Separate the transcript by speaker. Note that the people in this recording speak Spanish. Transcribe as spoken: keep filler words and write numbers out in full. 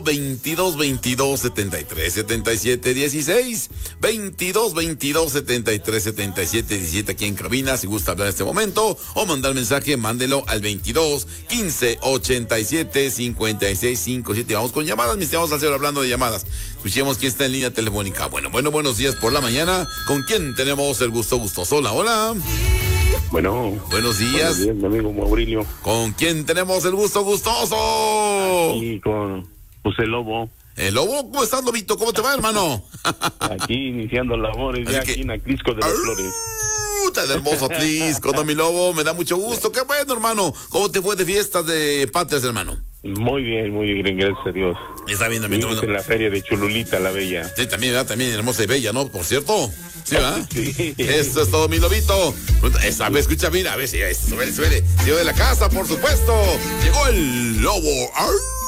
Speaker 1: veintidós veintidós setenta y tres setenta y siete dieciséis, veintidós veintidós setenta y tres setenta y siete diecisiete aquí en cabina. Si gusta hablar en este momento o mandar mensaje, mándelo al veintidós quince ochenta y siete cincuenta y seis cincuenta y siete. Vamos con llamadas, mis estimados, al cielo, hablando de llamadas. Escuchemos quién está en línea telefónica. Bueno, bueno, buenos días por la mañana. ¿Con quién tenemos el gusto gustoso? Hola, hola.
Speaker 2: Bueno.
Speaker 1: Buenos días.
Speaker 2: Buenos días, mi amigo Maurilio.
Speaker 1: ¿Con quién tenemos el gusto gustoso?
Speaker 2: Y con José Lobo.
Speaker 1: El Lobo, ¿cómo estás, Lobito? ¿Cómo te va, hermano?
Speaker 2: Aquí iniciando labores ya
Speaker 1: que...
Speaker 2: aquí en Acrisco de las Flores.
Speaker 1: Tan hermoso Atlisco, ¿no, mi Lobo? Me da mucho gusto. Qué bueno, hermano. ¿Cómo te fue de fiestas de patrias, hermano?
Speaker 2: Muy bien, muy bien, gracias a Dios.
Speaker 1: Está bien, también.
Speaker 2: Vimos en la feria de Cholulita, la Bella.
Speaker 1: Sí, también, ¿verdad? También hermosa y bella, ¿no? Por cierto. Sí, ¿verdad?
Speaker 2: Sí.
Speaker 1: Esto es todo, mi Lobito. Esa vez, escucha, mira, a ver si suele, suele. Tío de la casa, por supuesto. Llegó el Lobo. ¡Ay!